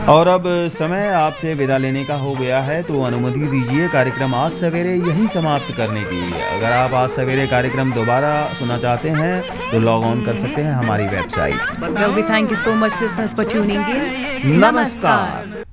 और अब समय आपसे विदा लेने का हो गया है, तो अनुमति दीजिए कार्यक्रम आज सवेरे यहीं समाप्त करने की। अगर आप आज सवेरे कार्यक्रम दोबारा सुनना चाहते हैं तो लॉग ऑन कर सकते हैं हमारी website. Well, we thank you so much, listeners, for tuning in. नमस्कार।